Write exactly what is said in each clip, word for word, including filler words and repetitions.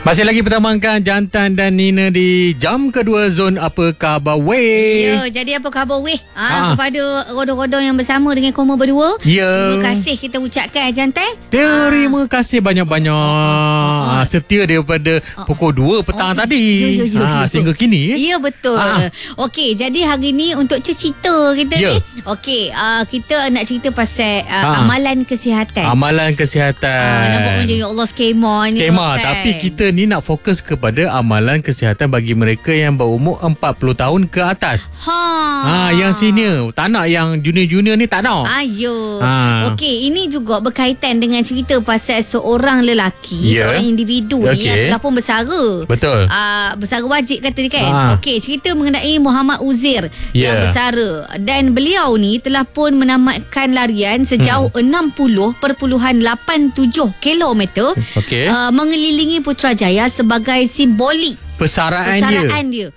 Masih lagi pertamakan Jantan dan Nina di jam kedua Zon Apa Khabar Weh. Ya, jadi apa khabar weh? Ha, ha. Kepada rodong-rodong yang bersama dengan Koma berdua. Ya. Terima kasih kita ucapkan Jantan. Terima ha. kasih banyak-banyak. Ha. Ha. Setia daripada ha. pukul dua petang ha. tadi. Ya, ya, ya, ha. ya. Sehingga kini. Ya, betul. Ha. Okey, jadi hari ni untuk cerita kita ya. ni. Okey, uh, kita nak cerita pasal uh, ha. amalan kesihatan. Amalan kesihatan. Ha, nampak macam ya Allah skema ni. Skema, kan? tapi kita ni nak fokus kepada amalan kesihatan bagi mereka yang berumur empat puluh tahun ke atas. Ha. Ha, yang senior. Tak nak yang junior-junior ni tak nak. Ayo. Ha. Okey, ini juga berkaitan dengan cerita pasal seorang lelaki, yeah. seorang individu okay. ni yang telah pun bersara. Betul. Uh, bersara wajib kata dia kan. Ha. Okey, cerita mengenai Muhammad Uzair yeah. yang bersara, dan beliau ni telah pun menamatkan larian sejauh hmm. enam puluh perpuluhan lapan tujuh kilometer okay. uh, mengelilingi Putrajaya sebagai simbolik persaraan, persaraan dia. dia.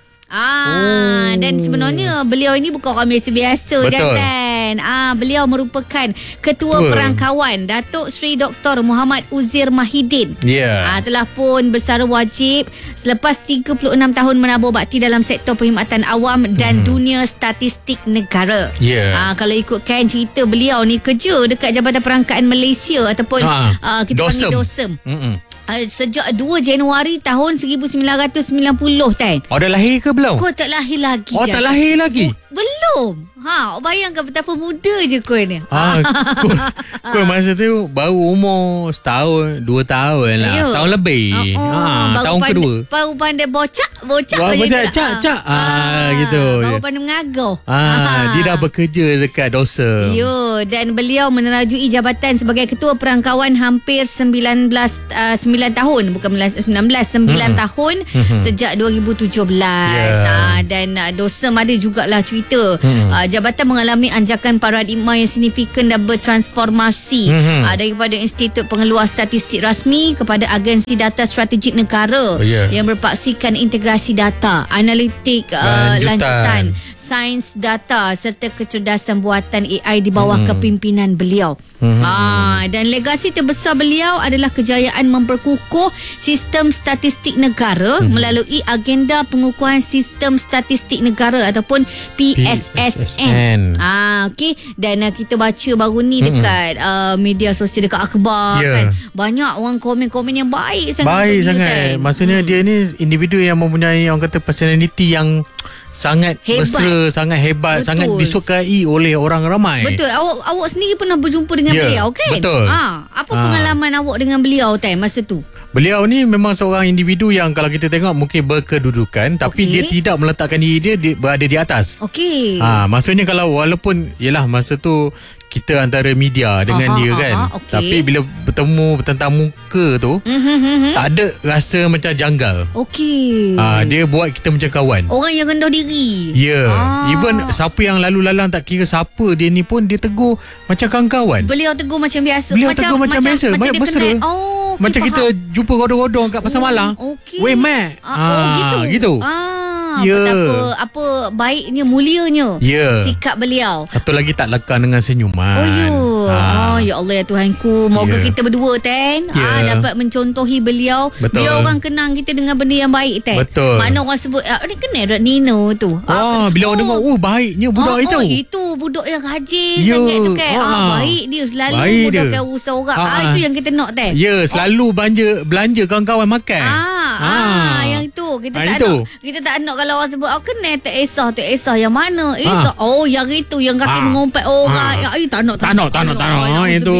Ah, oh. Dan sebenarnya beliau ini bukan orang biasa-biasa, Jantan. Ah, beliau merupakan Ketua Betul. Perangkawan Datuk Seri Doktor Muhammad Uzair Mahidin. Yeah. Ah, telah pun bersara wajib selepas tiga puluh enam tahun menabur bakti dalam sektor perkhidmatan awam dan hmm. dunia statistik negara. Yeah. Ah, kalau ikutkan cerita beliau ni kerja dekat Jabatan Perangkaan Malaysia ataupun ah, ah, kita panggil DOSEM. Hmm. Uh, sejak dua Januari tahun seribu sembilan ratus sembilan puluh, Tan. Oh, dah lahir ke belum? Kau tak lahir lagi. Oh, tak lahir lagi? Oh, belum. Ha, bayangkan betapa muda je kau ni. Ha, kau, kau masa tu baru umur setahun, dua tahun lah. Ayo. Setahun lebih. Uh, uh, ha, tahun pandai, kedua. Baru pandai bocak, bocak. Baru bocak, cak, cak. Ha, ha, gitu. Baru pandai mengagur. Ha, ha. Dia dah bekerja dekat DOSEM. Yo, dan beliau menerajui jabatan sebagai Ketua Perangkawan hampir sembilan belas, uh, sembilan tahun. Bukan sembilan belas, sembilan hmm. tahun hmm. sejak dua ribu tujuh belas. Yeah. Ha, dan uh, DOSEM ada jugalah cerita. Hmm. Uh, jabatan mengalami anjakan paradigma yang signifikan dan bertransformasi mm-hmm. uh, daripada Institut Pengeluar Statistik Rasmi kepada Agensi Data Strategik Negara oh, yeah. yang berpaksikan integrasi data, analitik uh, lanjutan, lanjutan sains data serta kecerdasan buatan A I di bawah hmm. kepimpinan beliau. Hmm. Ah, dan legasi terbesar beliau adalah kejayaan memperkukuh sistem statistik negara hmm. melalui agenda pengukuhan sistem statistik negara ataupun P S S N. Ah, okey. Dan uh, kita baca baru ni hmm. dekat uh, media sosial, dekat akhbar yeah. kan. Banyak orang komen-komen yang baik sangat. Baik sangat. Kan? Maksudnya hmm. dia ni individu yang mempunyai orang kata personality yang sangat hebat. Mesra, sangat hebat, Betul. sangat disukai oleh orang ramai. Betul. Awak awak sendiri pernah berjumpa dengan yeah, beliau kan? Betul. Ha, apa ha. pengalaman awak dengan beliau time masa tu? Beliau ni memang seorang individu yang kalau kita tengok mungkin berkedudukan, tapi okay. dia tidak meletakkan diri dia, dia berada di atas. Okey. Ha, maksudnya kalau walaupun yalah masa tu kita antara media dengan aha, dia kan aha, okay. tapi bila bertemu bertentang muka tu mm-hmm. tak ada rasa macam janggal. Okey. Ha, dia buat kita macam kawan. Orang yang rendah diri. Ya. Yeah. Ah. Even siapa yang lalu-lalang tak kira siapa dia ni pun dia tegur macam kawan-kawan. Beliau tegur macam biasa. Beliau macam, tegur macam, macam biasa. Macam mesra. Oh, okay, macam faham. Kita jumpa rodong-rodong kat pasar oh, malam. Okay. Weh Mat. Ah, ha, oh gitu. Gitu. Ah. Ya. Betapa apa baiknya, mulianya ya. sikap beliau. Satu lagi tak lekang dengan senyuman. Oh ya. Ha. Oh ya Allah ya Tuhanku. Moga ya. kita berdua Tan ya. ah, dapat mencontohi beliau. Betul. Biar orang kenang kita dengan benda yang baik Tan. Betul. Mana orang sebut ah, ni kenal Nino tu. Ah, ah bila orang dengar oh baiknya budak ah, itu. Oh itu budak yang rajin ya. sangat tu kan. Ah. Ah, baik dia selalu baik mudahkan usaha orang. Ah, ah, itu yang kita nak Tan. Ya, selalu oh. belanja belanja kawan-kawan makan. Ah, ah. ah yang tu kita ah, tak itu. nak. Kita tak nak kalau orang sebut oh kenal tak esah tak esah yang mana? Esah. Ah. Oh yang itu yang kaki ah. mengompat orang. Ah. Ya, tak nak tak nak tak nak tak nak. Oh, itu.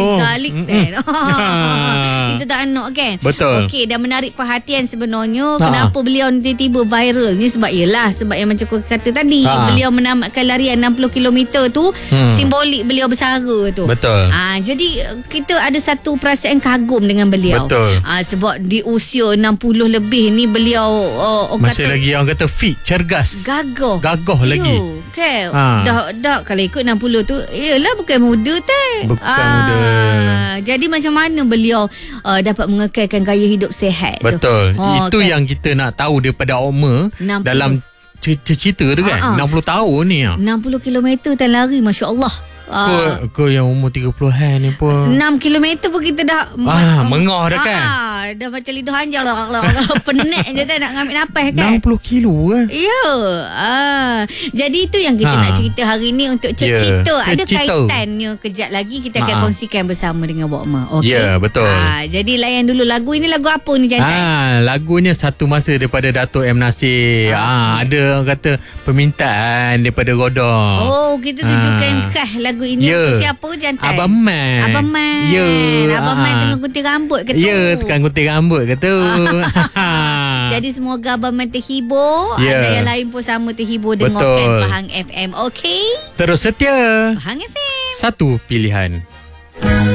Itu tak nak kan. Betul. Okey, dan menarik perhatian sebenarnya ha. kenapa beliau tiba-tiba viral ni sebab ialah sebab yang macam kau kata tadi ha. beliau menamatkan larian enam puluh kilometer tu hmm. simbolik beliau bersara tu. Betul. Ah, jadi kita ada satu perasaan kagum dengan beliau. Betul. Ah, sebab di usia enam puluh lebih ni beliau oh, masih kata, lagi orang kata fit, cergas. Gagah. Gagah Yo, lagi. Okay. Ha. Dah dah kalau ikut enam puluh tu iyalah bukan muda teh. Bukan ah, muda. Jadi macam mana beliau uh, dapat mengekalkan gaya hidup sihat? Betul. Tu? Oh, itu kan? yang kita nak tahu daripada Oma dalam cerita dia kan. Uh-huh. enam puluh tahun ni. enam puluh kilometer tan lari, masya-Allah. Kau, kau yang umur tiga puluhan ni pun enam kilometer pun kita dah ah, mengah dah kan. Ah, dah macam lidah hanjal. Penat dia tak nak ngambil nafas kan. enam puluh kilo kan. Ya. Ah. Jadi itu yang kita ha. nak cerita hari ni untuk Cik yeah. Cita. Ada Cita. kaitannya kejap lagi kita akan ha. kongsikan bersama dengan Wak Ma. Okey. Ya, yeah, betul. Ah, jadi layan dulu lagu ini, lagu apa ni jantan? Ah, lagunya Satu Masa daripada Dato' M. Nasir. Okay. Ah, ada orang kata permintaan daripada Godong. Oh, kita tunjukkan ah. khas lagu ini yeah. untuk siapa jantan? Abang Man. Abang Man. Ya. Yeah. Abang ah. Man tengah gunting rambut ke tu? Ya, yeah, tengah gunting rambut ke tu. Jadi semoga Abang Man terhibur. Yeah. Ada yang lain pun sama terhibur dengarkan Pahang F M. Okey? Terus setia. Pahang F M. Satu pilihan.